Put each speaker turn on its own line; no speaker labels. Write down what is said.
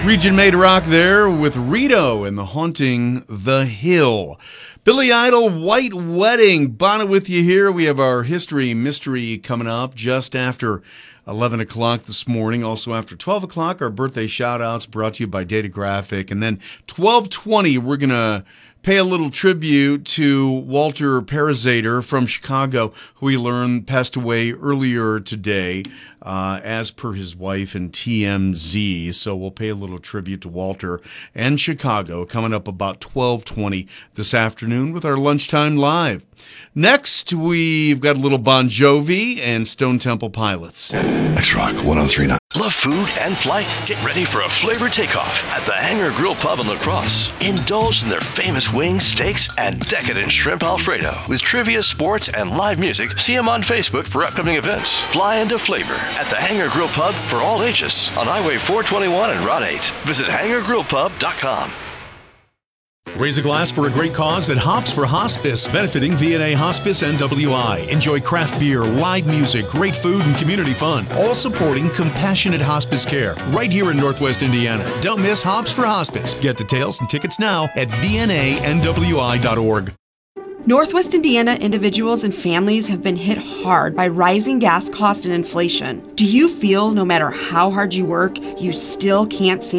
Region Made Rock there with Rito and the Haunting the Hill. Billy Idol, White Wedding. Bonnet with you here. We have our History Mystery coming up just after 11 o'clock this morning. Also after 12 o'clock, our birthday shout-outs brought to you by Data Graphic. And then 12:20, we're going to pay a little tribute to Walter Parazater from Chicago, who we learned passed away earlier today, as per his wife and TMZ. So we'll pay a little tribute to Walter and Chicago coming up about 12:20 this afternoon with our Lunchtime Live. Next, we've got a little Bon Jovi and Stone Temple Pilots.
X-Rock 1039.
Love food and flight? Get ready for a flavor takeoff at the Hangar Grill Pub in La Crosse. Indulge in their famous wings, steaks, and decadent shrimp Alfredo. With trivia, sports, and live music, see them on Facebook for upcoming events. Fly into flavor at the Hangar Grill Pub for all ages on Highway 421 and Route 8. Visit hangargrillpub.com.
Raise a glass for a great cause at Hops for Hospice, benefiting VNA Hospice NWI. Enjoy craft beer, live music, great food, and community fun, all supporting compassionate hospice care right here in Northwest Indiana. Don't miss Hops for Hospice. Get details and tickets now at vnanwi.org.
Northwest Indiana individuals and families have been hit hard by rising gas costs and inflation. Do you feel no matter how hard you work, you still can't seem